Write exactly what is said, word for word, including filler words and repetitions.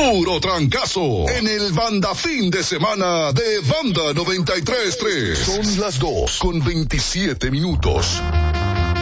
puro trancazo en el Banda Fin de Semana de Banda noventa y tres punto tres. Son las dos con veintisiete minutos.